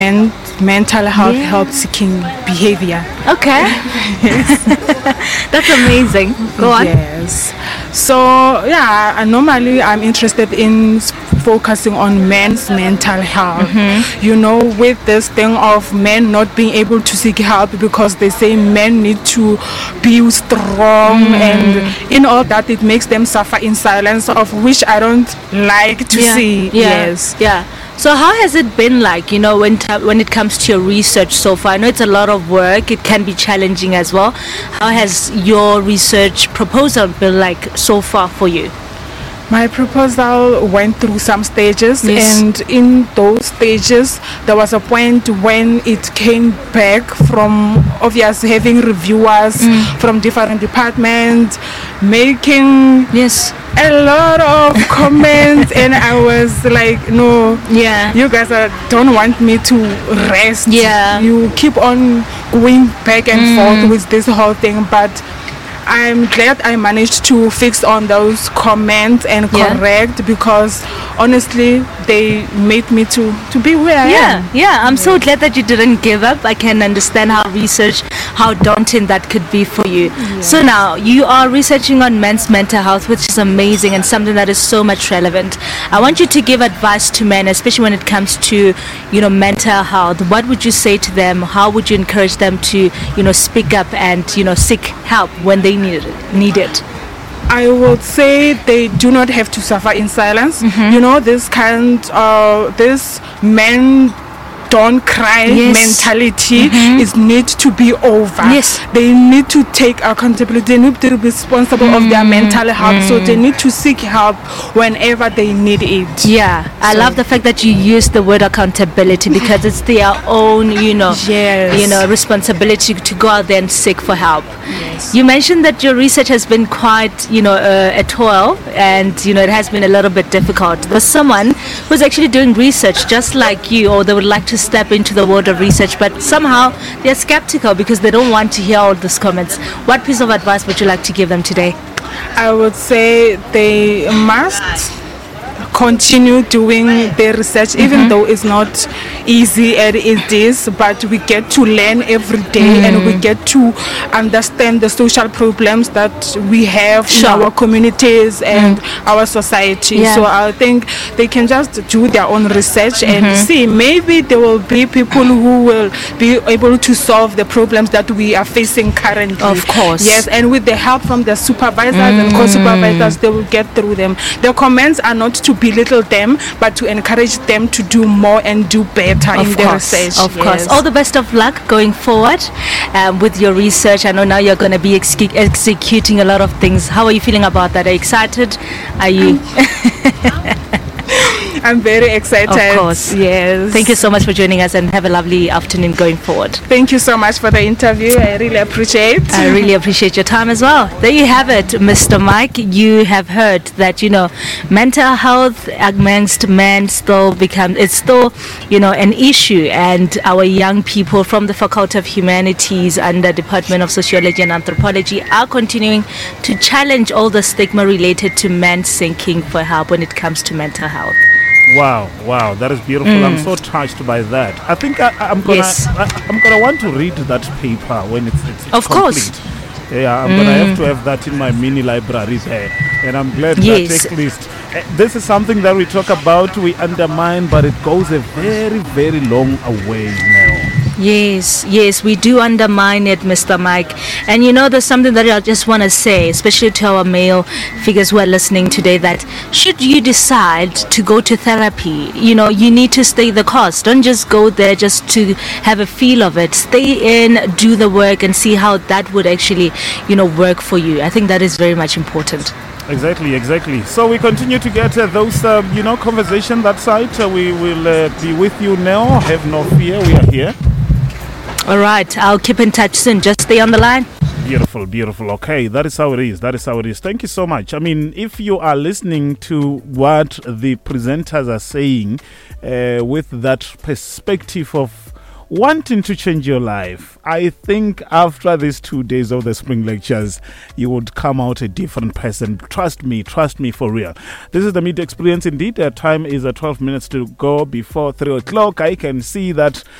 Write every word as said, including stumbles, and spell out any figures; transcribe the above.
and mental health Yeah. help seeking behavior. Okay. That's amazing. Go on. Yes. So yeah, I normally I'm interested in s- focusing on men's mental health. Mm-hmm. You know, with this thing of men not being able to seek help because they say men need to be strong, Mm. and in all that it makes them suffer in silence, of which I don't like to yeah. see. Yeah. Yes. Yeah. So how has it been like, you know, when t- when it comes to your research so far? I know it's a lot of work. It can be challenging as well. How has your research proposal been like so far for you? My proposal went through some stages, Yes. and in those stages, there was a point when it came back from obviously having reviewers from different departments, making Yes. a lot of comments, and I was like, no, Yeah. you guys are, don't want me to rest. Yeah. You keep on going back and forth with this whole thing, but I'm glad I managed to fix on those comments and Yeah. correct, because honestly they made me to to be where I Yeah, am. yeah. I'm so glad that you didn't give up. I can understand how research, how daunting that could be for you. So now you are researching on men's mental health, which is amazing and something that is so much relevant. I want you to give advice to men, especially when it comes to, you know, mental health. What would you say to them? How would you encourage them to, you know, speak up and, you know, seek help when they need it? Need it? I would say they do not have to suffer in silence. Mm-hmm. You know, this kind of this men don't cry Yes. mentality is need to be over. Yes. They need to take accountability. They need to be responsible of their mental health. So they need to seek help whenever they need it. Yeah, I So- love the fact that you use the word accountability, because it's their own, you know, Yes. you know, responsibility to go out there and seek for help. Yes. You mentioned that your research has been quite, you know, uh, a toil, and you know it has been a little bit difficult. There's someone who's actually doing research just like you, or they would like to step into the world of research, but somehow they're skeptical because they don't want to hear all these comments. What piece of advice would you like to give them today? I would say they must continue doing their research, even though it's not easy as it is, but we get to learn every day and we get to understand the social problems that we have Sure. in our communities and our society. Yeah. So I think they can just do their own research and see, maybe there will be people who will be able to solve the problems that we are facing currently. Of course. Yes, and with the help from the supervisors and co-supervisors, they will get through them. The comments are not to belittle them, but to encourage them to do more and do better in Of their course, research. of course. Yes. All the best of luck going forward um, with your research. I know now you're going to be ex- executing a lot of things. How are you feeling about that? Are you excited? Are you? I'm very excited. Of course. Yes. Thank you so much for joining us, and have a lovely afternoon going forward. Thank you so much for the interview. I really appreciate. I really appreciate your time as well. There you have it, Mister Mike. You have heard that, you know, mental health amongst men still becomes, it's still, you know, an issue. And our young people from the Faculty of Humanities and the Department of Sociology and Anthropology are continuing to challenge all the stigma related to men seeking for help when it comes to mental health. Wow, wow, that is beautiful. I'm so touched by that. I think I, I'm gonna, Yes. I, I'm gonna want to read that paper when it's, it's, it's Of course. complete. Yeah, I'm gonna have to have that in my mini library there, and I'm glad Yes. that at least uh, this is something that we talk about, we undermine, but it goes a very, very long way now. Yes, yes, we do undermine it, Mister Mike. And you know, there's something that I just want to say, especially to our male figures who are listening today, that should you decide to go to therapy, you know, you need to stay the course. Don't just go there just to have a feel of it. Stay in, do the work, and see how that would actually, you know, work for you. I think that is very much important. Exactly, exactly. So we continue to get uh, those, uh, you know, conversation that side. Uh, we will uh, be with you now. Have no fear, we are here. All right, I'll keep in touch soon. Just stay on the line. Beautiful, beautiful. Okay, that is how it is. That is how it is. Thank you so much. I mean, if you are listening to what the presenters are saying uh, with that perspective of wanting to change your life. I think after these two days of the spring lectures, you would come out a different person. Trust me, trust me for real. This is the Media Experience indeed. The time is uh, twelve minutes to go before three o'clock. I can see that